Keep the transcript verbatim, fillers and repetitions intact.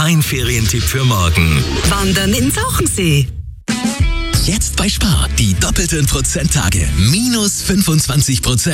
Mein Ferientipp für morgen. Wandern in Tauchensee. Jetzt bei Spar. Die doppelten Prozenttage. Minus fünfundzwanzig Prozent.